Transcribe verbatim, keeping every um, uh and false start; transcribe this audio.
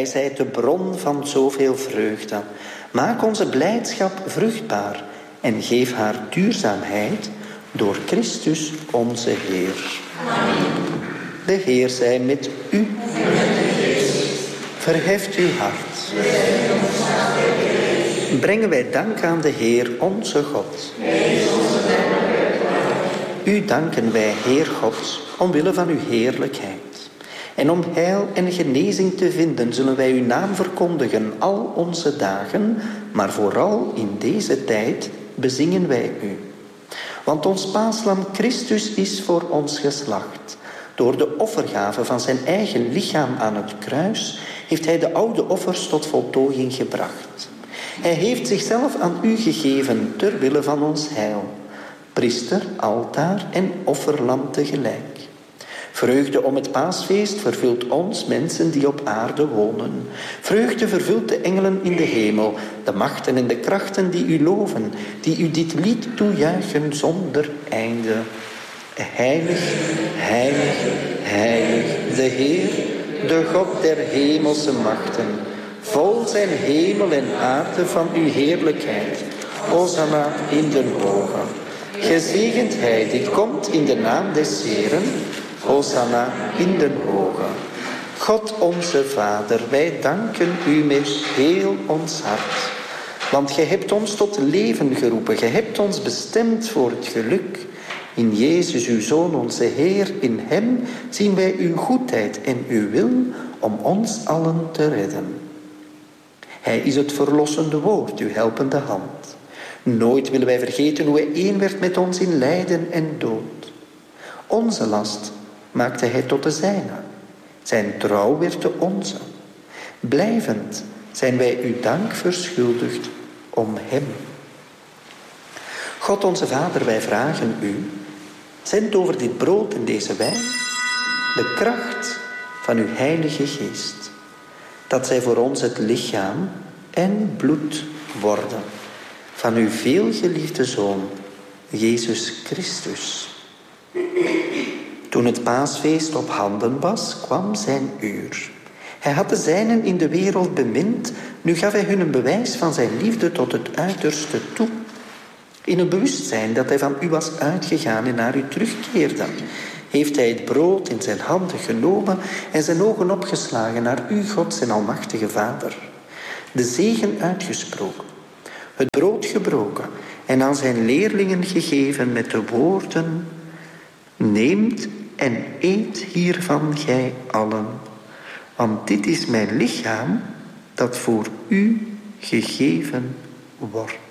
Gij zijt de bron van zoveel vreugde. Maak onze blijdschap vruchtbaar en geef haar duurzaamheid door Christus onze Heer. Amen. De Heer zij met u. Verheft uw hart. Brengen wij dank aan de Heer onze God. U danken wij, Heer God, omwille van uw heerlijkheid. En om heil en genezing te vinden, zullen wij uw naam verkondigen al onze dagen, maar vooral in deze tijd bezingen wij u. Want ons paaslam Christus is voor ons geslacht. Door de offergave van zijn eigen lichaam aan het kruis heeft hij de oude offers tot voltooiing gebracht. Hij heeft zichzelf aan u gegeven ter wille van ons heil. Priester, altaar en offerlam tegelijk. Vreugde om het paasfeest vervult ons mensen die op aarde wonen. Vreugde vervult de engelen in de hemel, de machten en de krachten die u loven, die u dit lied toejuichen zonder einde. Heilig, heilig, heilig, de Heer, de God der hemelse machten. Vol zijn hemel en aarde van uw heerlijkheid. Hosanna in den hoge. Gezegend hij die komt in de naam des Heeren. Hosanna in den hoge. God onze Vader, wij danken u met heel ons hart. Want gij hebt ons tot leven geroepen. Gij hebt ons bestemd voor het geluk. In Jezus, uw Zoon, onze Heer, in hem zien wij uw goedheid en uw wil om ons allen te redden. Hij is het verlossende woord, uw helpende hand. Nooit willen wij vergeten hoe hij één werd met ons in lijden en dood. Onze last maakte hij tot de zijne. Zijn trouw werd de onze. Blijvend zijn wij u dank verschuldigd om hem. God onze Vader, wij vragen u, zend over dit brood en deze wijn de kracht van uw Heilige Geest, dat zij voor ons het lichaam en bloed worden van uw veelgeliefde Zoon, Jezus Christus. Toen het paasfeest op handen was, kwam zijn uur. Hij had de zijnen in de wereld bemind, nu gaf hij hun een bewijs van zijn liefde tot het uiterste toe. In het bewustzijn dat hij van u was uitgegaan en naar u terugkeerde, heeft hij het brood in zijn handen genomen en zijn ogen opgeslagen naar u, God, zijn almachtige Vader. De zegen uitgesproken, het brood gebroken en aan zijn leerlingen gegeven met de woorden: neemt en eet hiervan gij allen, want dit is mijn lichaam dat voor u gegeven wordt.